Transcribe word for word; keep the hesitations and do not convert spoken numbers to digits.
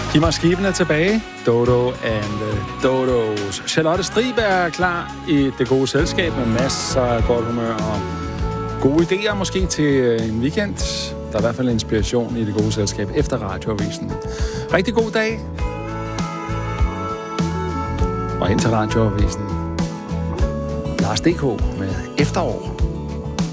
Giv mig skibene tilbage. Dodo and Dodos. Charlotte Stribe er klar i det gode selskab med masser af godt humør og gode idéer måske til en weekend. Der er i hvert fald inspiration i det gode selskab efter Radioavisen. Rigtig god dag. Og ind til Radioavisen. Lars D K med Efterår.